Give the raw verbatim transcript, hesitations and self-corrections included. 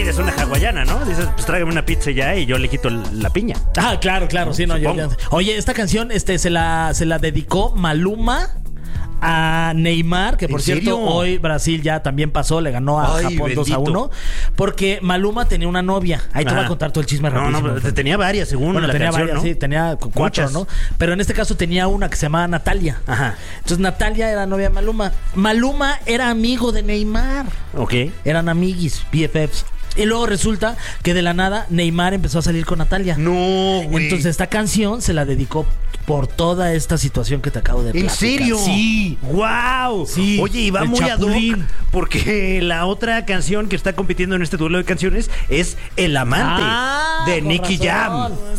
pides una hawaiana, ¿no? Dices, pues tráigame una pizza ya y yo le quito la piña. Ah, claro, claro, sí, no, yo, yo- Oye, esta canción este, se, la, se la dedicó Maluma a Neymar, que por ¿En cierto, serio? hoy Brasil ya también pasó, le ganó a Ay, Japón dos a bendito. uno, porque Maluma tenía una novia. Ahí te Ajá. voy a contar todo el chisme No, rapidísimo. no, pero tenía varias, según Bueno, la tenía canción, varias, ¿no? sí, tenía cu- cuatro, Muchas. ¿no? Pero en este caso tenía una que se llamaba Natalia. Ajá. Entonces Natalia era novia de Maluma. Maluma era amigo de Neymar. Ok. Eran amiguis, B F Fs. Y luego resulta que de la nada Neymar empezó a salir con Natalia. No, güey. Entonces esta canción se la dedicó por toda esta situación que te acabo de ¿En platicar. serio? Sí. ¡Wow! Sí, Oye, y va el muy ad hoc Chapulín. porque la otra canción que está compitiendo en este duelo de canciones es El Amante Ah, de con Nicky razón. Jam.